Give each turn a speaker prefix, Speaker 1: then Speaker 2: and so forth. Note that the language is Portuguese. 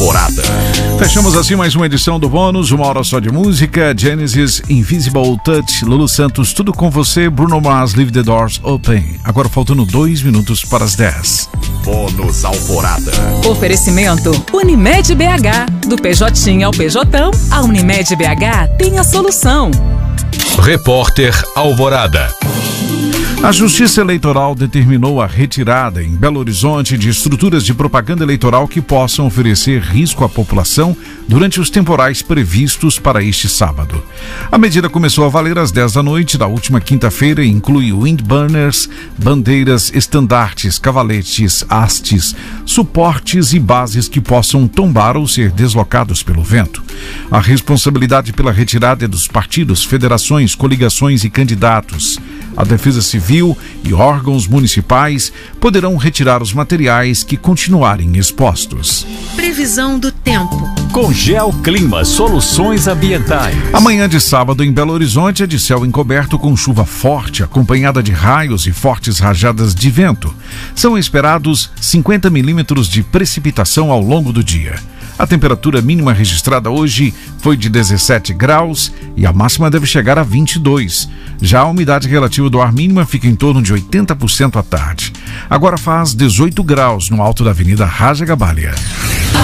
Speaker 1: Alvorada.
Speaker 2: Fechamos assim mais uma edição do Bônus, uma hora só de música. Genesis, Invisible Touch, Lulu Santos, tudo com você. Bruno Mars, Leave the Doors Open. Agora faltando 2 minutos para as 10.
Speaker 1: Bônus Alvorada.
Speaker 3: Oferecimento Unimed BH. Do PJ ao PJão, a Unimed BH tem a solução.
Speaker 4: Repórter Alvorada.
Speaker 2: A Justiça Eleitoral determinou a retirada em Belo Horizonte de estruturas de propaganda eleitoral que possam oferecer risco à população durante os temporais previstos para este sábado. A medida começou a valer às 10 da noite da última quinta-feira e inclui windburners, bandeiras, estandartes, cavaletes, hastes, suportes e bases que possam tombar ou ser deslocados pelo vento. A responsabilidade pela retirada é dos partidos, federações, coligações e candidatos. A Defesa Civil e órgãos municipais poderão retirar os materiais que continuarem expostos.
Speaker 5: Previsão do tempo.
Speaker 4: Com Geoclima Soluções Ambientais.
Speaker 2: Amanhã de sábado em Belo Horizonte é de céu encoberto com chuva forte, acompanhada de raios e fortes rajadas de vento. São esperados 50 milímetros de precipitação ao longo do dia. A temperatura mínima registrada hoje foi de 17 graus e a máxima deve chegar a 22. Já a umidade relativa do ar mínima fica em torno de 80% à tarde. Agora faz 18 graus no alto da Avenida Raja Gabalha.